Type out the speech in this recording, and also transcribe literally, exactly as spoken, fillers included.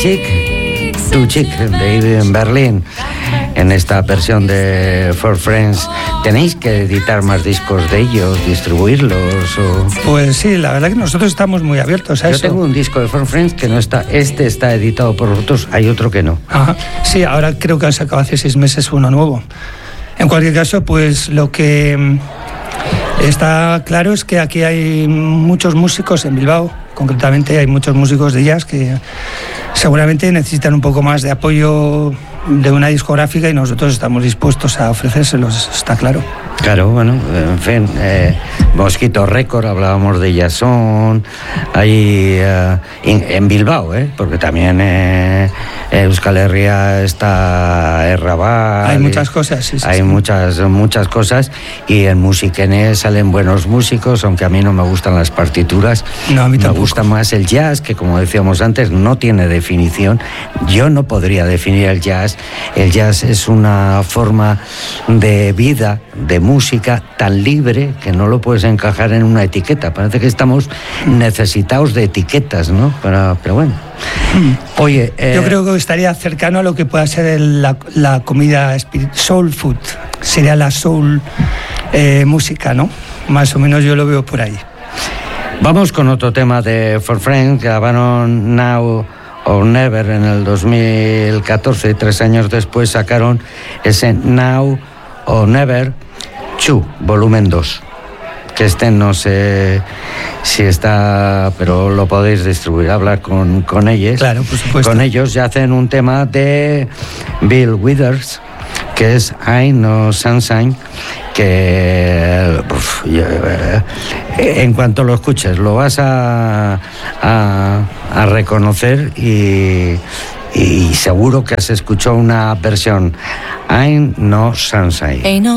Chic, Too Chic de en Berlín, en esta versión de For Friends. ¿Tenéis que editar más discos de ellos, distribuirlos? O... Pues sí, la verdad que nosotros estamos muy abiertos a Yo eso. tengo un disco de For Friends que no está, este está editado por vosotros, hay otro que no. Ajá. Sí, ahora creo que han sacado hace seis meses uno nuevo. En cualquier caso, pues lo que está claro es que aquí hay muchos músicos en Bilbao, concretamente hay muchos músicos de jazz que seguramente necesitan un poco más de apoyo de una discográfica y nosotros estamos dispuestos a ofrecérselos, está claro. Claro, bueno, en fin, eh, Mosquito Record, hablábamos de Jason, ahí eh, en, en Bilbao, eh, porque también eh, Euskal Herria está Errabal. Hay muchas cosas, sí, sí. Hay sí. muchas, muchas cosas, y en Musikene salen buenos músicos, aunque a mí no me gustan las partituras. No, a mí me tampoco. gusta más el jazz, que como decíamos antes, no tiene definición. Yo no podría definir el jazz. El jazz es una forma de vida, de música tan libre que no lo puedes encajar en una etiqueta. Parece que estamos necesitados de etiquetas, ¿no? Pero, pero bueno. Oye, eh... yo creo que estaría cercano a lo que pueda ser el, la, la comida spirit, soul food. Sería la soul eh, música, ¿no? Más o menos yo lo veo por ahí. Vamos con otro tema de For Friends, que grabaron Now or Never en el dos mil catorce, tres años después sacaron ese Now or Never dos, volumen dos, que este no sé si está, pero lo podéis distribuir, hablar con, con ellos. Claro, por supuesto. Con ellos ya hacen un tema de Bill Withers, que es I Know Sunshine, que uf, en cuanto lo escuches lo vas a, a, a reconocer y, y seguro que has escuchado una versión I Know Sunshine.